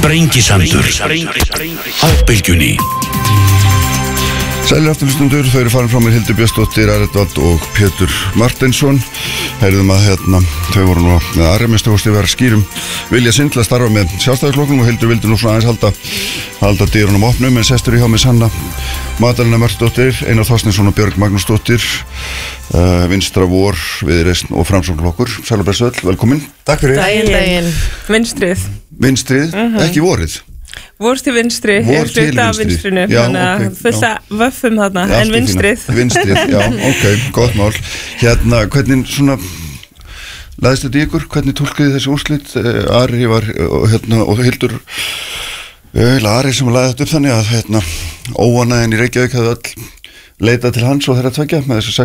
Sprengisandur á Bylgjunni. Sælir afturlustundur, þau eru farin frá mér Hildur Björnsdóttir, Aredvald og Pétur Marteinsson. Heyrðum að þau voru nú með Arjamestarhústi vera skýrum vilja sinn til að starfa með Sjálfstæðisflokknum og Hildur vildi nú svona aðeins halda dyrunum opnum, en sestur í hjá mig Sanna Magdalena Mörtusdóttir, Einar Þorsteinsson og Björg Magnúsdóttir, Vinstra vor, Viðreisn og Framsóknarflokkur. Sæl og blessuð öll, velkomin. Takk fyrir. Daginn. Vinstrið. Ekki vorið. Vor til vinstri, ég hluta af vinstrinu, þannig að fullt að vöffum þarna, en vinstrið. Vinstrið, já, ok, gott mál. Hvernig svona laðist þetta í ykkur? Hvernig túlkuði þessi úrslit? Ari var, og Hildur, Ari sem laði þetta upp þannig að óanæginn í Reykjavík hefði öll leitað til hans og þeirra tveggja með þessu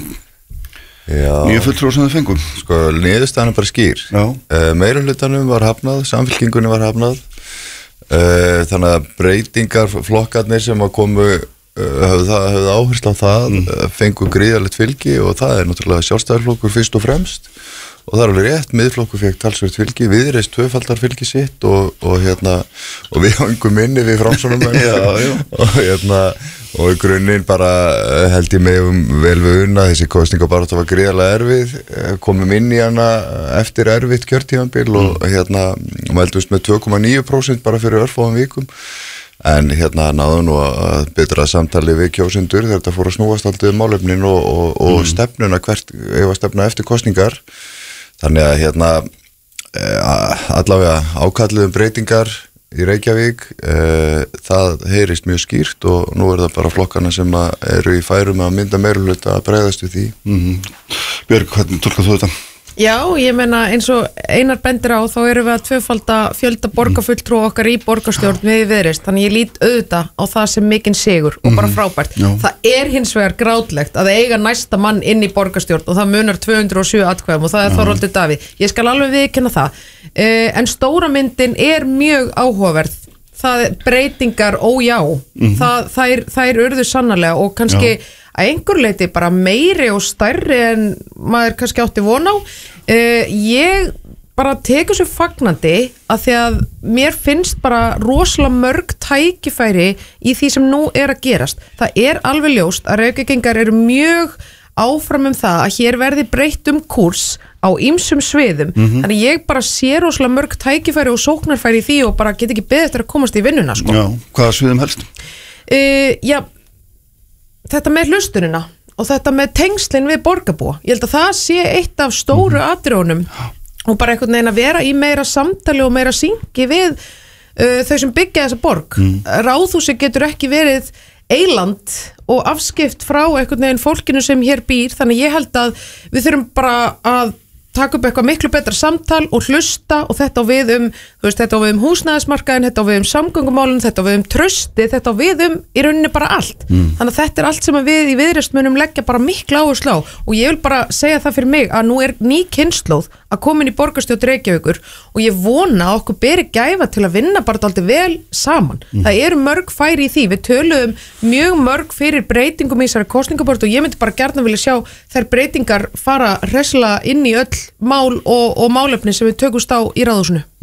6-9 fulltrúar sem þau fengum. Sko, niðurstaðan bara skýr. Meirihlutanum var hafnað, Samfylkingunni var hafnað. Þannig að breytingar flokkarnir sem að komu höfðu áherslu á það fengu gríðarlegt fylgi og það er náttúrulega Sjálfstæðisflokkur fyrst og fremst og það er alveg rétt, Miðflokkur fekk talsvert fylgi, Viðreisn tvöfaldar fylgi sitt og við hangum minni við Framsóknarmenn og í grunninn bara held ég mig vel við unna þessi kosningabarátta var gríðarlega erfið, komum inn í hana eftir erfitt kjörtímabil og mældumst með 2,9% bara fyrir örfáum vikum en náðu nú að betra samtali við kjósendur þegar þetta fór að snúast alltaf málefnin og stefnuna hvert ef að stefna eftir kosningar þannig að allavega ákalluðum breytingar í Reykjavík, það heyrist mjög skýrt og nú er það bara flokkana sem eru í færum að mynda meirihluta að bregðast við því. Björg, hvernig túlkar þú þetta? Já, ég meina eins og Einar bendir á þá erum við að tvöfalda fjölda borgarfulltrúa okkar í borgarstjórn við Viðreisn, þannig ég lít auðvitað á það sem mikinn sigur og bara frábært. Það er hins vegar grátlegt að eiga næsta mann inn í borgarstjórn og það munar 207 atkvæðum og það er Þorvaldur Davíð. Ég skal alveg viðurkenna það, en stóra myndin er mjög áhugaverð. Það breytingar, ójá, þær urðu sannarlega og kannski að einhver leiti bara meiri og stærri en maður kannski átti von á. Ég bara tekur svo fagnandi að því að mér finnst bara rosalega mörg tækifæri í því sem nú er að gerast. Það er alveg ljóst að Reykjavíkingar eru mjög áfram það að hér verði breytt kúrs á ýmsum sviðum. Þannig ég bara sé rosalega mörg tækifæri og sóknarfæri í því og bara get ekki beðið eftir að komast í vinnuna sko. Já, hvaða sviðum helst? Já, þetta með hlustunina og þetta með tengslin við borgarbúa. Ég held að það sé eitt af stóru atriðunum og bara einhvern veginn að vera í meira samtali og meira syngi við þau sem byggja þessa borg. Ráðhúsi getur ekki verið eiland og afskipt frá einhvern veginn fólkinu sem hér býr, þannig ég held að við þurfum bara að taka upp eitthvað miklu betra samtal og hlusta og þetta á við þetta á við húsnæðismarkaðin, þetta á við samgöngumálin, þetta á við trausti, þetta á við í rauninni bara allt. Þannig að þetta er allt sem við í Viðreisn munum leggja bara mikla áherslu á og ég vil bara segja það fyrir mig að nú er ný kynslóð að koma inn í borgarstjórn Reykjavíkur og ég vona að okkur beri gæfa til að vinna bara dálítið vel saman. Það eru mörg færi í því, við töluðum mjög mörg fyrir breytingum í þessari kosningabaráttu og ég myndi bara gjarnan vilja sjá þær breytingar fara hressilega inn í öll mál og málefni sem við tökumst á í ráðhúsinu.